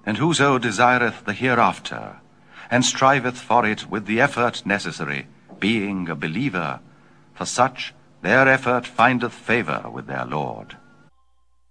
And whoso desireth the hereafter, and striveth for it with the effort necessary, being a believer, for such their effort findeth favour with their Lord.